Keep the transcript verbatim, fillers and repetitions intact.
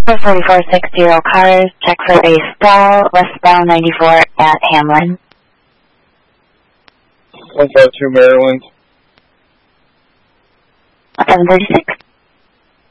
forty-four sixty cars, check for a stall, westbound ninety-four at Hamlin. one five two Maryland. seven thirty-six.